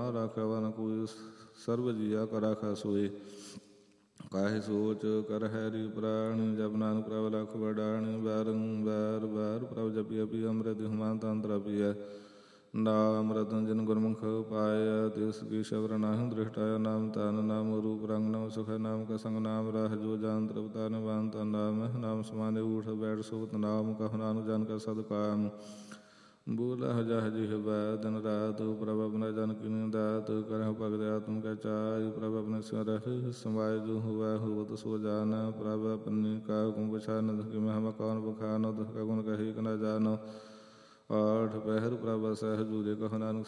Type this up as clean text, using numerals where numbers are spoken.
ਨਾ ਰਾਖੈ ਵਨ ਕੋਈ, ਸਰਬ ਜੀਆ ਕਰ ਰਾਖੈ ਸੋਏ। ਕਾਹੇ ਸੋਚ ਕਰ ਹੈਰੀ ਪ੍ਰਾਣੀ, ਜਪ ਨਾਨਕ ਪ੍ਰਭ ਲਖ ਵਡਾਣੀ। ਬੈਰ ਬੈਰ ਪ੍ਰਭ ਜਪਿ ਅਪੀ, ਅੰਮ੍ਰਿਤ ਹੁਮਾਨ ਤੰਤਰ ਪੀਐ। ਨਾਮ ਰਤਨ ਜਿਨ ਗੁਰਮੁਖ ਪਾਇਆ, ਤਿਸ ਕੀ ਸ਼ਬਰ ਨਾਹਿ ਦ੍ਰਿਸ਼ਟਾਇਆ। ਨਾਮ ਤਨ ਨਾਮ ਰੂਪ ਰੰਗ ਨਾਮ ਸੁਖ, ਨਾਮ ਕਾ ਸੰਗ ਨਾਮ ਰਾਹ। ਜੋ ਜਾਨ ਤ੍ਰਿਪਤਾ ਨਿਵਾਨ ਤਨ ਨਾਮ, ਨਾਮ ਸਮਾਨੇ ਊਠ ਬੈਠ ਸੁਖਤ ਨਾਮ। ਕਹੁ ਨਾਨਕ ਜਨ ਕਾ ਸਦ ਕਾਮ, ਬੋਲਾ ਜਹ ਜਿਹ ਬੈ ਦਿਨ ਰਾਤ। ਪ੍ਰਭ ਆਪਣਾ ਜਨ ਕਿਨਿ ਦਾਤ, ਕਰਹੁ ਭਗਤ ਆਤਮ ਕੈ ਚਾਇ। ਪ੍ਰਭ ਆਪਣੇ ਸਿਮਰਹਿ ਸਮਾਇ, ਜੋ ਹੋਵੈ ਹੋਵਤ ਸੋ ਜਾਨੈ। ਪ੍ਰਭ ਆਪਣੀ ਕਾਹੂ ਪਛਾਨਤ, ਕਿਮੈ ਹਮ ਕੌਣ ਬਖਾਨਤ। ਕਗੁਨ ਕਹੀ ਕ ਨ ਜਾਨੋ, ਆਠ ਪਹਿਰ ਪ੍ਰਭ ਸਹਿ ਜੂਰੇ। ਕਹੁ ਨਾਨਕ